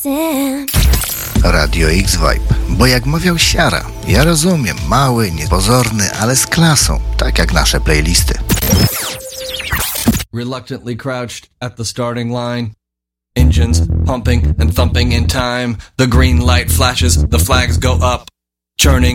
Radio X-Vibe, bo jak mawiał Siara, ja rozumiem, mały, niepozorny, ale z klasą, tak jak nasze playlisty. Reluctantly crouched at the starting line. Engines pumping and thumping in time. The green light flashes, the flags go up. Churning